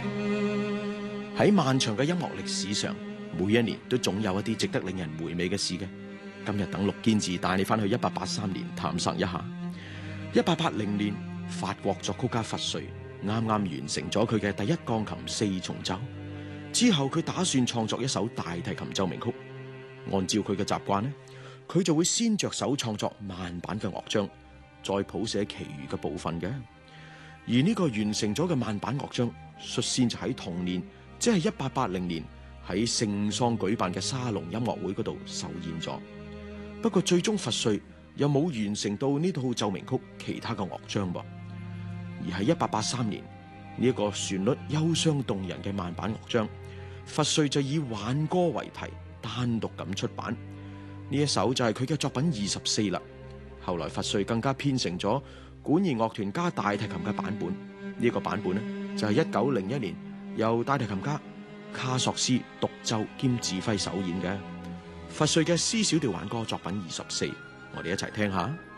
喺漫長嘅音樂歷史上，每一年都總有一啲值得令人回味嘅事嘅。今日等陸堅志帶你翻去1883年探索一下。1880年，法國作曲家佛瑞啱啱完成咗佢嘅第一鋼琴四重奏，之後佢打算創作一首大提琴奏鳴曲。按照佢嘅習慣呢，佢就會先着手創作慢板嘅樂章，再譜寫其餘嘅部分嘅。而呢個完成咗嘅慢板樂章，率先就喺同年，即係1880年喺聖桑舉辦嘅沙龍音樂會嗰度首演咗。不過最終佛瑞又冇完成到呢套奏鳴曲其他嘅樂章噃。而喺1883年呢一個旋律憂傷動人嘅慢板樂章，佛瑞就以挽歌為題單獨咁出版。呢一首就係佢嘅作品24啦。後來佛瑞更加編成咗管弦樂團加大提琴嘅版本。呢個版本呢，就係1901年由大提琴家卡索斯獨奏兼指揮首演嘅佛瑞嘅 C 小調挽歌作品24，我哋一齊聽下。